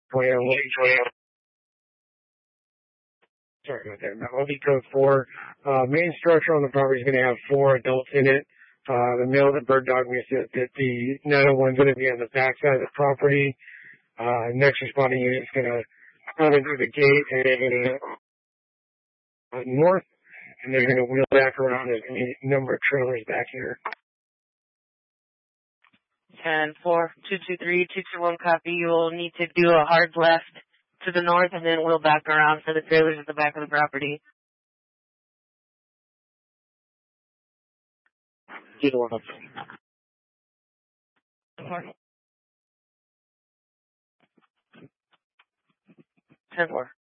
Sorry about that. LD code 4. Main structure on the property is going to have 4 adults in it. The male that bird dog me said that the 901 is going to be on the back side of the property. Next responding unit is going to come in through the gate and they're going to north, and they're going to wheel back around. There's going to be a number of trailers back here. 10-4-223-221 copy. You will need to do a hard left to the north and then wheel back around for the trailers at the back of the property. Get one up. 10-4.